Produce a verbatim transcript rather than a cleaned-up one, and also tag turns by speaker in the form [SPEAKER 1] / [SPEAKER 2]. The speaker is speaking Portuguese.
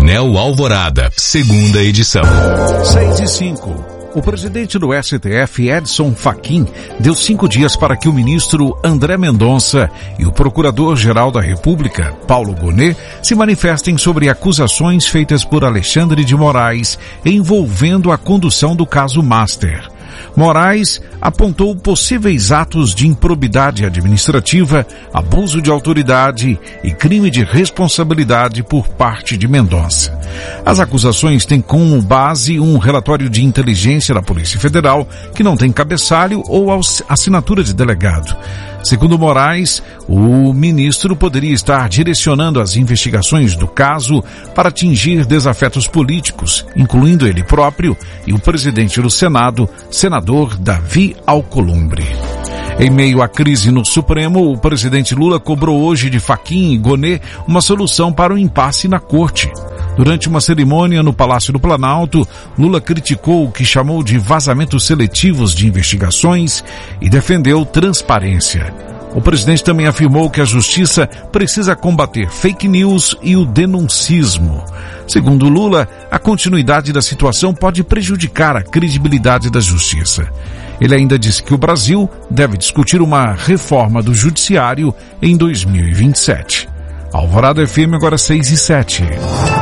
[SPEAKER 1] Painel Alvorada, segunda edição.
[SPEAKER 2] seis e cinco. O presidente do S T F, Edson Fachin, deu cinco dias para que o ministro André Mendonça e o procurador-geral da República, Paulo Gonet, se manifestem sobre acusações feitas por Alexandre de Moraes envolvendo a condução do caso Master. Moraes apontou possíveis atos de improbidade administrativa, abuso de autoridade e crime de responsabilidade por parte de Mendonça. As acusações têm como base um relatório de inteligência da Polícia Federal que não tem cabeçalho ou assinatura de delegado. Segundo Moraes, o ministro poderia estar direcionando as investigações do caso para atingir desafetos políticos, incluindo ele próprio e o presidente do Senado, senador Davi Alcolumbre. Em meio à crise no Supremo, o presidente Lula cobrou hoje de Fachin e Gonet uma solução para o impasse na corte. Durante uma cerimônia no Palácio do Planalto, Lula criticou o que chamou de vazamentos seletivos de investigações e defendeu transparência. O presidente também afirmou que a justiça precisa combater fake news e o denuncismo. Segundo Lula, a continuidade da situação pode prejudicar a credibilidade da justiça. Ele ainda disse que o Brasil deve discutir uma reforma do judiciário em dois mil e vinte e sete. Alvorada F M agora seis e sete.